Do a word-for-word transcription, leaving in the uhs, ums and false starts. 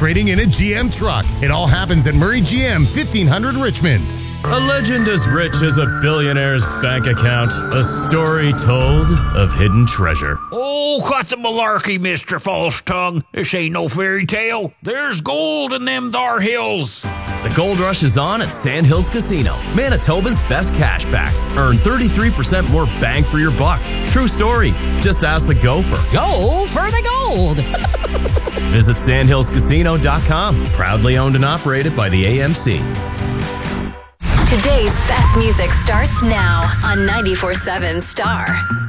trading in a G M truck. It all happens at Murray G M, fifteen hundred Richmond. A legend as rich as a billionaire's bank account. A story told of hidden treasure. Oh, cut the malarkey, Mister False Tongue. This ain't no fairy tale. There's gold in them thar hills. The gold rush is on at Sandhills Casino, Manitoba's best cash back. Earn thirty-three percent more bang for your buck. True story. Just ask the gopher. Go for the gold. Visit sandhills casino dot com. Proudly owned and operated by the A M C. Today's best music starts now on ninety-four point seven Star.